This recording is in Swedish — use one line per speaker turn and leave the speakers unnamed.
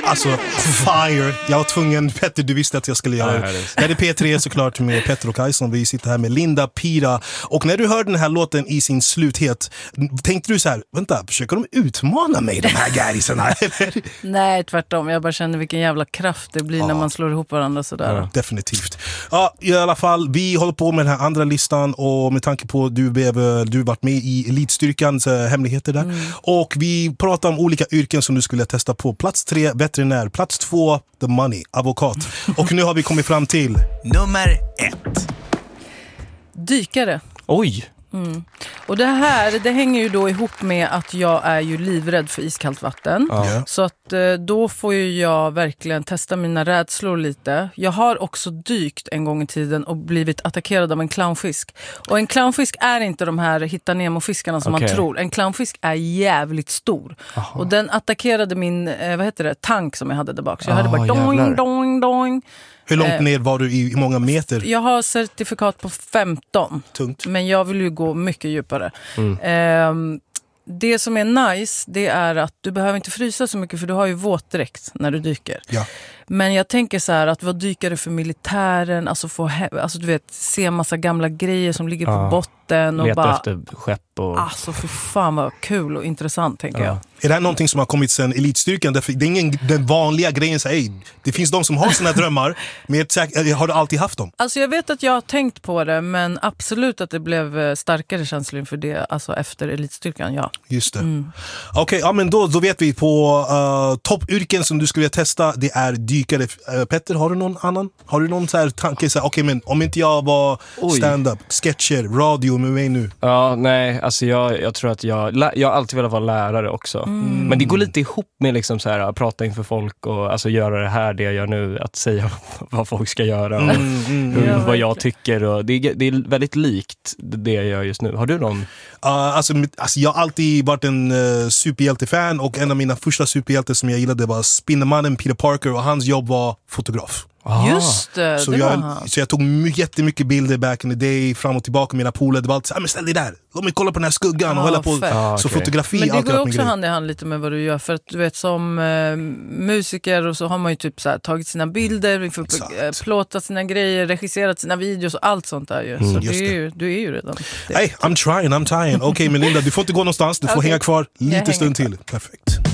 Alltså, fire. Jag var tvungen, Petter, du visste att jag skulle göra det. Det här är P3 såklart med Petter och Kajson. Vi sitter här med Linda Pira. Och när du hörde den här låten i sin sluthet, tänkte du så här, vänta, försöker de utmana mig, de här gärisarna?
Nej, tvärtom. Jag bara känner vilken jävla kraft det blir när man slår ihop varandra sådär.
Ja, definitivt. Ja, i alla fall, vi håller på med den här andra listan och med tanke på att du varit med i Elitstyrkans hemligheter där. Och vi pratar om olika yrken som du skulle testa på. Plats 3, veterinär. Plats 2, the money, advokat. Och nu har vi kommit fram till
nummer 1.
Dykare.
Oj!
Och det hänger ju då ihop med att jag är ju livrädd för iskallt vatten. Så att då får ju jag verkligen testa mina rädslor lite. Jag har också dykt en gång i tiden och blivit attackerad av en clownfisk. Och en clownfisk är inte de här Hitta Nemo-fiskarna som man tror. En clownfisk är jävligt stor. Aha. Och den attackerade min tank som jag hade där bak. Så jag hade bara doing, doing, doing.
Hur långt ner var du i många meter?
Jag har certifikat på 15.
Tungt.
Men jag vill ju gå mycket djupare. Det som är nice, det är att du behöver inte frysa så mycket för du har ju våtdräkt när du dyker. Ja. Men jag tänker så här att vad dykare för militären, alltså du vet, se massa gamla grejer som ligger på botten och
leta
bara
efter skepp och...
Alltså för fan vad kul och intressant tänker jag.
Är det här någonting som har kommit sen Elitstyrkan? Det är ingen den vanliga grejen så det finns de som har sina drömmar, men har du alltid haft dem?
Alltså jag vet att jag har tänkt på det, men absolut att det blev starkare känslor inför det, alltså efter Elitstyrkan, ja.
Just det. Okej, ja, men då vet vi på toppyrken som du skulle testa, det är dykare. Petter, har du någon annan? Har du någon så här tanke så här, okej, men om inte jag var stand-up, sketcher, radio med mig nu?
Ja, nej, alltså jag tror att jag har alltid velat vara lärare också. Men det går lite ihop med liksom så här, att prata inför folk och alltså göra det här det jag gör nu, att säga vad folk ska göra och vad jag tycker. Och det är väldigt likt det jag gör just nu. Har du någon?
Alltså jag har alltid varit en superhjältefan, och en av mina första superhjältar som jag gillade var Spindelmannen Peter Parker, och hans jobb var fotograf.
Just det,
så jag tog jättemycket bilder back in the day, fram och tillbaka med mina polare. Det var alltid men ställ dig där, låt mig kolla på den här skuggan och hålla på. Så fotografi.
Men det går också hand i hand lite med vad du gör, för att du vet som musiker och så har man ju typ så här, tagit sina bilder, plåtat sina grejer, regisserat sina videos och allt sånt där ju. Så du är ju redan.
Hey, I'm trying. Okej, men Linda, du får inte gå någonstans, du får hänga kvar lite stund till. Perfekt.